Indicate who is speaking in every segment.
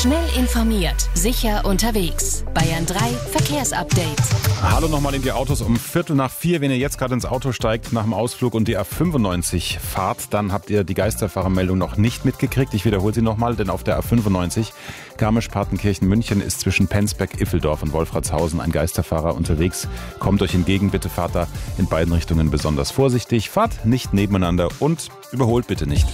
Speaker 1: Schnell informiert, sicher unterwegs. Bayern 3 Verkehrsupdate.
Speaker 2: Hallo nochmal in die Autos um 3:45. Wenn ihr jetzt gerade ins Auto steigt nach dem Ausflug und die A95 fahrt, dann habt ihr die Geisterfahrermeldung noch nicht mitgekriegt. Ich wiederhole sie nochmal, denn auf der A95 Garmisch-Partenkirchen-München ist zwischen Penzberg, Iffeldorf und Wolfratshausen ein Geisterfahrer unterwegs. Kommt euch entgegen, bitte fahrt da in beiden Richtungen besonders vorsichtig. Fahrt nicht nebeneinander und überholt bitte nicht.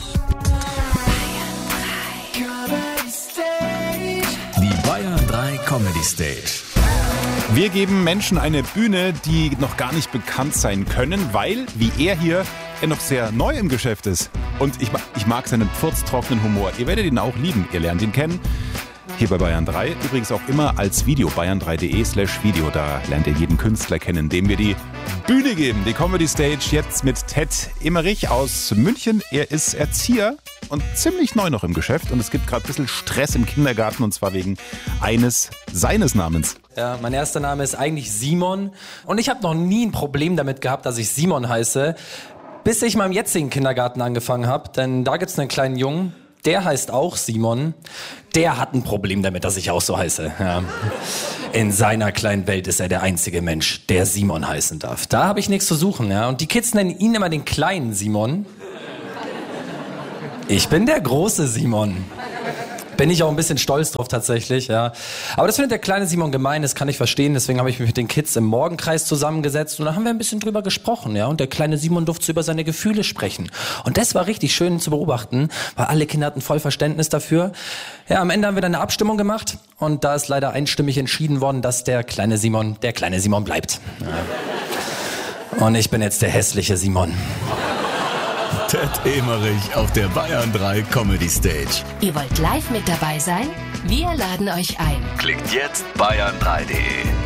Speaker 3: Die Bayern 3 Comedy Stage.
Speaker 2: Wir geben Menschen eine Bühne, die noch gar nicht bekannt sein können, weil, wie er hier, er noch sehr neu im Geschäft ist. Und ich mag seinen pfurztrockenen Humor. Ihr werdet ihn auch lieben. Ihr lernt ihn kennen. Hier bei Bayern 3, übrigens auch immer als Video, bayern3.de/Video. Da lernt ihr jeden Künstler kennen, dem wir die Bühne geben. Die Comedy Stage jetzt mit Ted Emmerich aus München. Er ist Erzieher und ziemlich neu noch im Geschäft. Und es gibt gerade ein bisschen Stress im Kindergarten, und zwar wegen seines Namens.
Speaker 4: Ja, mein erster Name ist eigentlich Simon. Und ich habe noch nie ein Problem damit gehabt, dass ich Simon heiße, bis ich mal im jetzigen Kindergarten angefangen habe. Denn da gibt's einen kleinen Jungen, der heißt auch Simon. Der hat ein Problem damit, dass ich auch so heiße. Ja. In seiner kleinen Welt ist er der einzige Mensch, der Simon heißen darf. Da habe ich nichts zu suchen. Ja. Und die Kids nennen ihn immer den kleinen Simon. Ich bin der große Simon. Bin ich auch ein bisschen stolz drauf tatsächlich, ja. Aber das findet der kleine Simon gemein, das kann ich verstehen. Deswegen habe ich mich mit den Kids im Morgenkreis zusammengesetzt und da haben wir ein bisschen drüber gesprochen, ja. Und der kleine Simon durfte über seine Gefühle sprechen. Und das war richtig schön zu beobachten, weil alle Kinder hatten voll Verständnis dafür. Ja, am Ende haben wir dann eine Abstimmung gemacht und da ist leider einstimmig entschieden worden, dass der kleine Simon bleibt. Ja. Und ich bin jetzt der hässliche Simon.
Speaker 3: Ted Emmerich auf der Bayern 3 Comedy Stage.
Speaker 1: Ihr wollt live mit dabei sein? Wir laden euch ein.
Speaker 3: Klickt jetzt bayern3.de.